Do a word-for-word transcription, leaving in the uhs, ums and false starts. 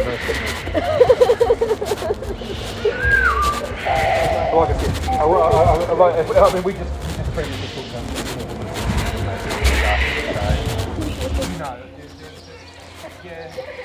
very signal. Well, I can see. I, I, I, I, like, if, I mean, we just, we just previously talked about this before, didn't we? No, it's- it's- yeah.